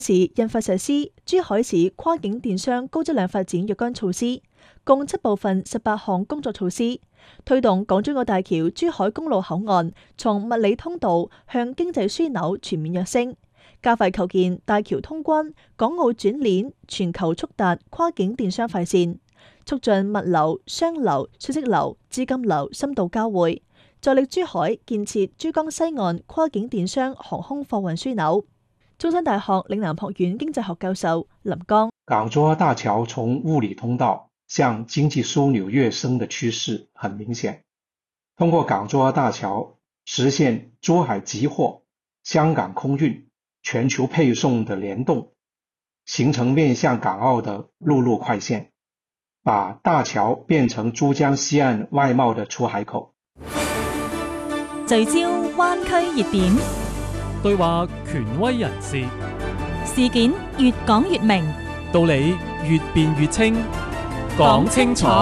市印發實施珠海市跨境電商高質量發展若干措施，共7部分18項工作措施，推動港珠澳大橋珠海公路口岸從物理通道向經濟樞紐全面躍升，加快構建大橋通關、港澳轉鏈、全球速達跨境電商快線，促進物流、商流、信息流、資金流深度交匯，助力珠海建設珠江西岸跨境電商航空貨運樞紐。中山大學嶺南學院經濟學教授林剛： 港珠澳大橋從物理通道向經濟樞紐躍升的趨勢很明顯。通過港珠澳大橋實現珠海集貨、香港空運、全球配送的聯動，形成面向港澳的陸路快線，把大橋變成珠江西岸外貿的出海口。 聚焦灣區熱點， 對話權威人士， 事件越講越明， 道理越辯越清，講清楚。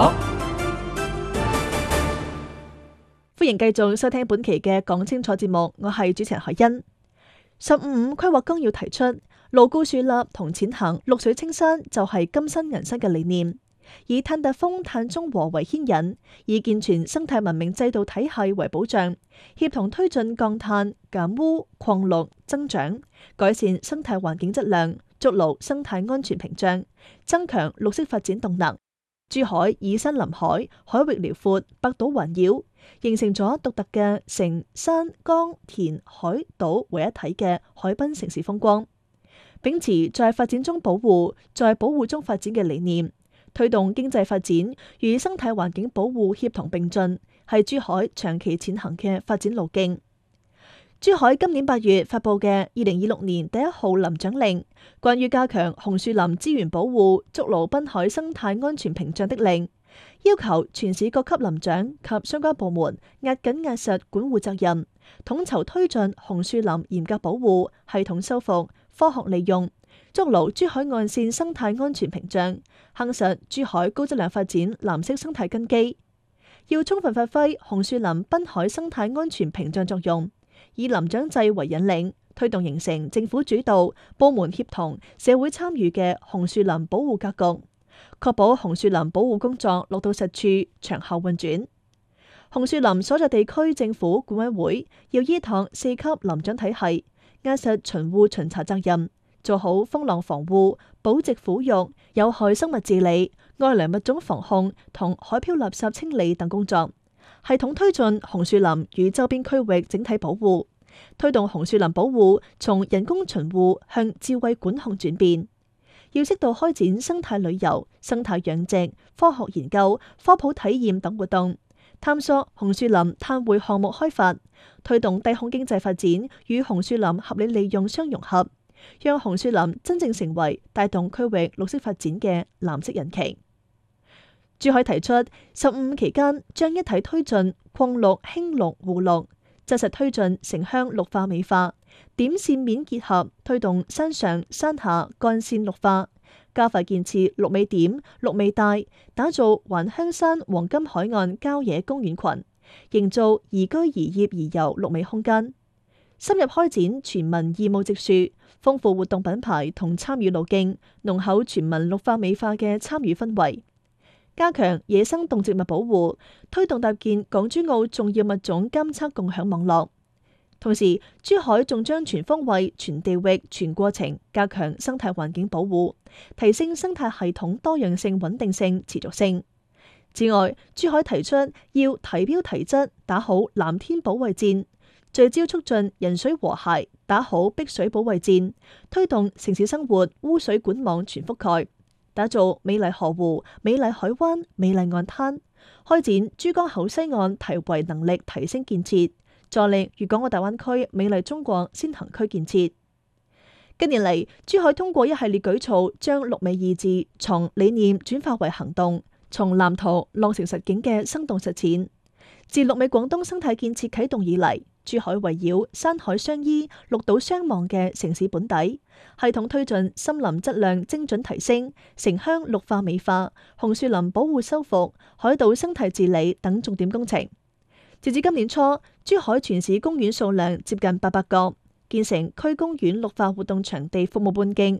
歡迎繼續收聽本期嘅講清楚節目，我係主持人海欣。15規劃綱要提出，牢固樹立同踐行綠水青山就係金山銀山嘅理念，以碳達峰、碳中和為牽引，以健全生態文明制度體系為保障，協同推進降碳、減污、擴綠、增長，改善生態環境質量，築牢生態安全屏障，增強綠色發展動能。珠海以山臨海，海域遼闊，百島環繞，形成咗獨特嘅城山江田海島為一體嘅海濱城市風光。秉持在發展中保護，在保護中發展嘅理念，推動經濟發展與生態環境保護協同並進，係珠海長期踐行嘅發展路徑。珠海今年8月發布嘅2026年第1號林長令，關於加強紅樹林資源保護、築牢濱海生態安全屏障的令，要求全市各級林長及相關部門壓緊壓實管護責任，統籌推進紅樹林嚴格保護、系統修復、科學利用，築牢珠海岸線生態安全屏障，夯實珠海高質量發展藍色生態根基。要充分發揮紅樹林濱海生態安全屏障作用，以林長制為引領，推動形成政府主導、部門協同、社會參與嘅紅樹林保護格局，確保紅樹林保護工作落到實處、長效運轉。紅樹林所在地區政府管委會要依託4級林長體系，壓實巡護巡查責任，做好風浪防護、保值撫育、有害生物治理、外來物種防控同海漂垃圾清理等工作，系統推進紅樹林與周邊區域整體保護，推動紅樹林保護從人工巡護向智慧管控轉變。要適度開展生態旅遊、生態養殖、科學研究、科普體驗等活動，探索紅樹林碳匯項目開發，推動低空經濟發展與紅樹林合理利用相融合，讓紅樹林真正成為帶動區域綠色發展嘅藍色引擎。珠海提出15期間將一體推進擴綠、興綠、護綠，紮實推進城鄉綠化美化，點線面結合，推動山上山下幹線綠化，加快建設綠美點、綠美帶，打造環香山黃金海岸郊野公園群，營造宜居宜業宜遊綠美空間。深入開展全民義務植樹，豐富活動品牌同參與路徑，濃厚全民綠化美化嘅參與氛圍。加強野生動植物保護，推動搭建港珠澳重要物種監測共享網絡。同時，珠海仲將全方位、全地域、全過程加強生態環境保護，提升生態系統多樣性、穩定性、持續性。此外，珠海提出要提標提質，打好藍天保衛戰，聚焦促進人水和諧，打好碧水保衛戰，推動城市生活污水管網全覆蓋，打造美麗河湖、美麗海灣、美麗岸灘，開展珠江口西岸堤圍能力提升建設，助力粵港澳大灣區美麗中國先行區建設。近年嚟，珠海通過一系列舉措，將綠美意志從理念轉化為行動，從藍圖落成實境嘅生動實踐。自綠美廣東生態建設啟動以嚟，珠海圍繞山海相依、綠島相望嘅城市本底，系統推進森林質量精準提升、城鄉綠化美化、紅樹林保護修復、海島生態治理等重點工程。截至今年初，珠海全市公園數量接近800個， 建成區公園綠化活動場地服務半徑，